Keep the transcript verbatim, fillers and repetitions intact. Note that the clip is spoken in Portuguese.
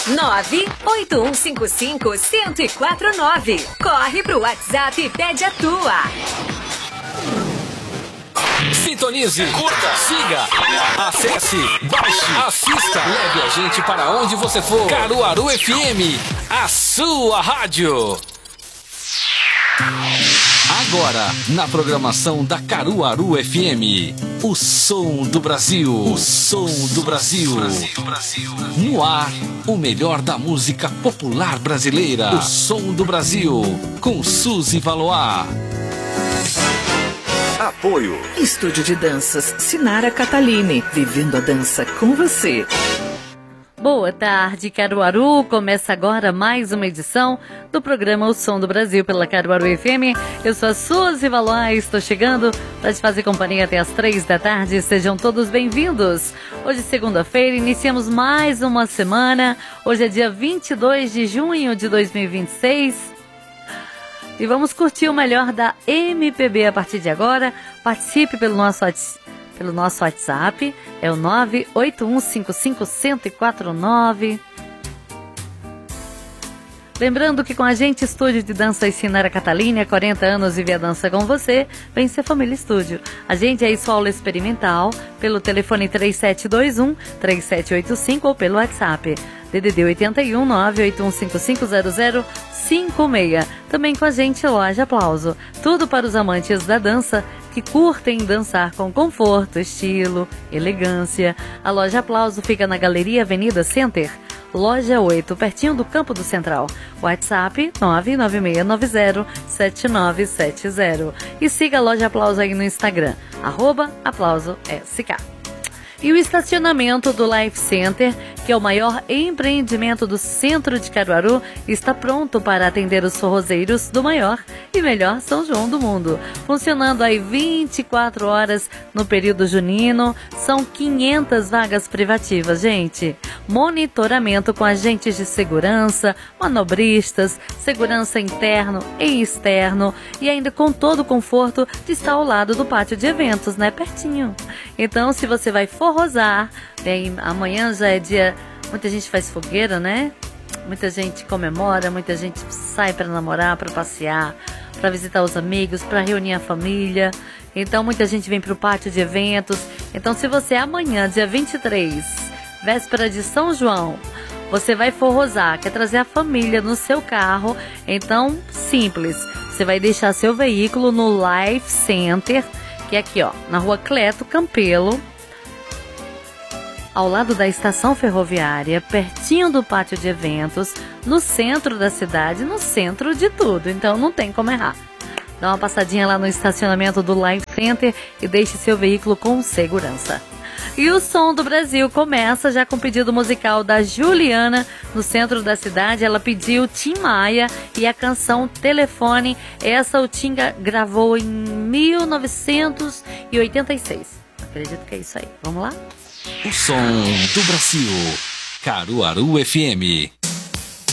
nove oito um cinco cinco, um zero quatro nove. Corre pro WhatsApp e pede a tua. Sintonize, curta, siga, acesse, baixe, assista, leve a gente para onde você for. Caruaru F M, a sua rádio. Agora, na programação da Caruaru F M, o som do Brasil, o som do Brasil. No ar, o melhor da música popular brasileira, o som do Brasil, com Suzy Valois. Apoio. Estúdio de Danças Sinara Catalini, vivendo a dança com você. Boa tarde, Caruaru. Começa agora mais uma edição do programa O Som do Brasil pela Caruaru F M. Eu sou a Suzy Valois, estou chegando para te fazer companhia até as três da tarde. Sejam todos bem-vindos. Hoje, segunda-feira, iniciamos mais uma semana. Hoje é dia vinte e dois de junho de dois mil e vinte e seis. E vamos curtir o melhor da M P B a partir de agora. Participe pelo nosso, pelo nosso WhatsApp, é o nove oito um cinco cinco, um zero quatro nove. Lembrando que com a gente, Estúdio de Dança e Sinara Catalini, há quarenta anos vive a dança com você, vem ser Família Estúdio. A gente é escola experimental, pelo telefone três sete dois um, três sete oito cinco ou pelo WhatsApp, D D D oito um, nove oito um cinco cinco zero zero cinco seis. Também com a gente, Loja Aplauso. Tudo para os amantes da dança que curtem dançar com conforto, estilo, elegância. A Loja Aplauso fica na Galeria Avenida Center, Loja oito, pertinho do Campo do Central. WhatsApp nove nove seis nove zero sete nove sete zero. E siga a Loja Aplauso aí no Instagram, arroba Aplauso S K. E o estacionamento do Life Center, que é o maior empreendimento do centro de Caruaru, está pronto para atender os forrozeiros do maior e melhor São João do mundo. Funcionando aí vinte e quatro horas no período junino, são quinhentas vagas privativas, gente. Monitoramento com agentes de segurança, manobristas, segurança interno e externo e ainda com todo o conforto de estar ao lado do pátio de eventos, né? Pertinho. Então, se você vai forrozar, bem, amanhã já é dia, muita gente faz fogueira, né? Muita gente comemora, muita gente sai para namorar, para passear, para visitar os amigos, para reunir a família. Então, muita gente vem para o pátio de eventos. Então, se você amanhã, dia vinte e três, véspera de São João, você vai forrozar, quer trazer a família no seu carro, então, simples. Você vai deixar seu veículo no Life Center, que é aqui, ó, na rua Cleto Campelo, ao lado da estação ferroviária, pertinho do pátio de eventos, no centro da cidade, no centro de tudo. Então não tem como errar. Dá uma passadinha lá no estacionamento do Life Center e deixe seu veículo com segurança. E o Som do Brasil começa já com o pedido musical da Juliana, no centro da cidade. Ela pediu Tim Maia e a canção Telefone. Essa o Tim gravou em mil novecentos e oitenta e seis. Acredito que é isso aí. Vamos lá? O som do Brasil. Caruaru F M.